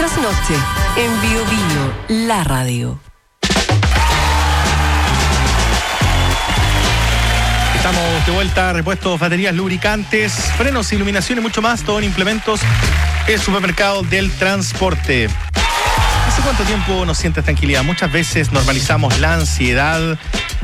Trasnoche, en Bio Bio, la radio. Estamos de vuelta, repuestos, baterías, lubricantes, frenos, iluminación y mucho más, todo en implementos, el supermercado del transporte. ¿Hace cuánto tiempo nos sientes tranquilidad? Muchas veces normalizamos la ansiedad.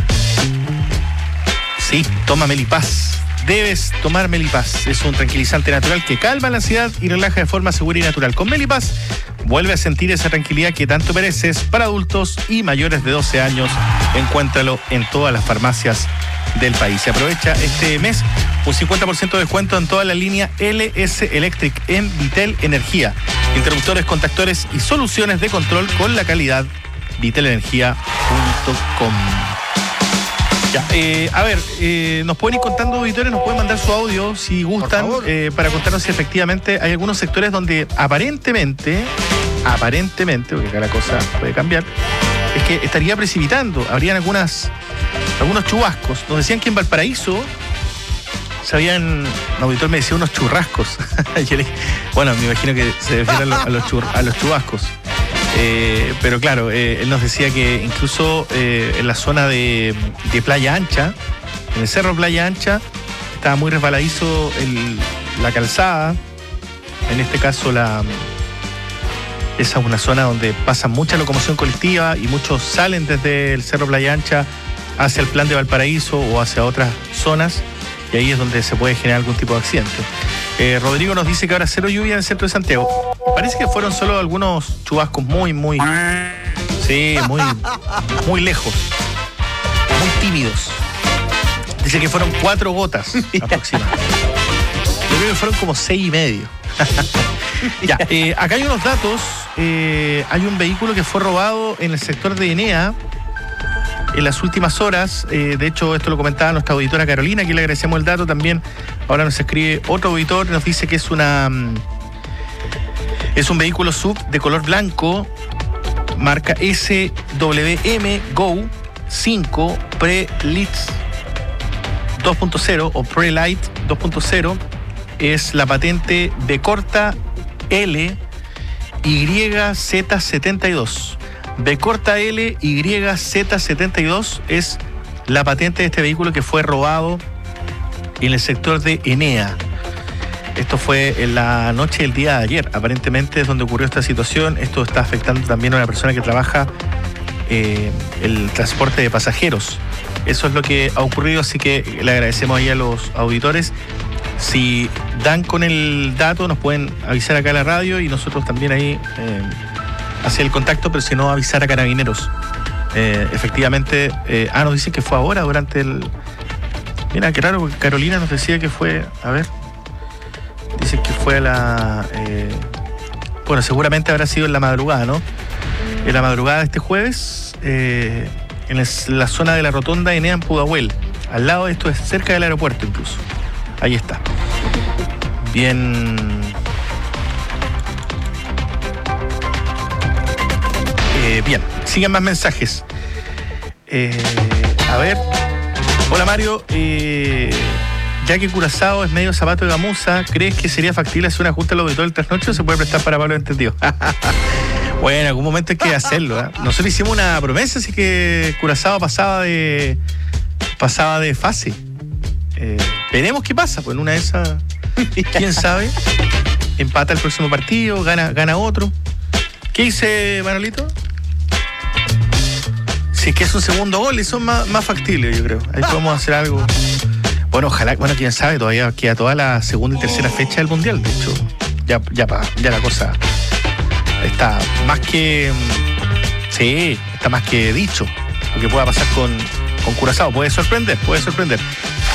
Sí, toma Melipaz. Debes tomar Melipaz. Es un tranquilizante natural que calma la ansiedad y relaja de forma segura y natural. Con Melipaz vuelve a sentir esa tranquilidad que tanto mereces. Para adultos y mayores de 12 años, encuéntralo en todas las farmacias del país. Se aprovecha este mes un 50% de descuento en toda la línea LS Electric en Vitel Energía. Interruptores, contactores y soluciones de control con la calidad vitelenergia.com. Ya, nos pueden ir contando, auditores, nos pueden mandar su audio si gustan, para contarnos si efectivamente hay algunos sectores donde aparentemente, porque cada cosa puede cambiar, es que estaría precipitando, habrían algunos chubascos. Nos decían que en Valparaíso un auditor me decía unos churrascos. Bueno, me imagino que se refiere a los chubascos. Pero claro, él nos decía que incluso en la zona de Playa Ancha, en el cerro Playa Ancha, estaba muy resbaladizo la calzada. En este caso, esa es una zona donde pasa mucha locomoción colectiva y muchos salen desde el cerro Playa Ancha hacia el plan de Valparaíso o hacia otras zonas, y ahí es donde se puede generar algún tipo de accidente. Rodrigo nos dice que ahora cero lluvia en el centro de Santiago. Parece que fueron solo algunos chubascos muy lejos, muy tímidos. Dice que fueron 4 gotas aproximadamente. Yo creo que fueron como 6,5. Ya, acá hay unos datos. Hay un vehículo que fue robado en el sector de Enea en las últimas horas. De hecho, esto lo comentaba nuestra auditora Carolina, que le agradecemos el dato. También ahora nos escribe otro auditor, nos dice que es un vehículo SUV de color blanco, marca SWM Go 5 Pre-Light 2.0 o Pre-Light 2.0. Es la patente B corta L YZ72. B corta L YZ72 es la patente de este vehículo que fue robado en el sector de Enea. Esto fue en la noche del día de ayer. Aparentemente es donde ocurrió esta situación. Esto está afectando también a una persona que trabaja el transporte de pasajeros. Eso es lo que ha ocurrido, así que le agradecemos ahí a los auditores. Si dan con el dato, nos pueden avisar acá a la radio y nosotros también ahí hacia el contacto, pero si no, avisar a Carabineros. Efectivamente, nos dicen que fue ahora, durante el... Mira, qué raro, porque Carolina nos decía que fue... A ver... Dice que fue a la... bueno, seguramente habrá sido en la madrugada, ¿no? En la madrugada de este jueves, en la zona de la rotonda de Enea en Pudahuel. Al lado de esto, es cerca del aeropuerto incluso. Ahí está. Bien... bien, sigan más mensajes. A ver. Hola Mario, ya que Curazao es medio zapato de gamuza, ¿crees que sería factible hacer una junta al auditorio del Trasnoche o se puede prestar para Pablo Entendido? Bueno, en algún momento hay que hacerlo, ¿eh? Nosotros hicimos una promesa, así que Curazao pasaba de fase. Veremos qué pasa, pues en una de esas, quién sabe, empata el próximo partido, gana otro. ¿Qué dice Manolito? Si es que es un segundo gol, eso es más factible, yo creo. Ahí podemos hacer algo. Bueno, ojalá, quién sabe, todavía queda toda la segunda y tercera fecha del Mundial. De hecho, ya la cosa está más que... Sí, está más que dicho. Lo que pueda pasar con Curazao. Puede sorprender.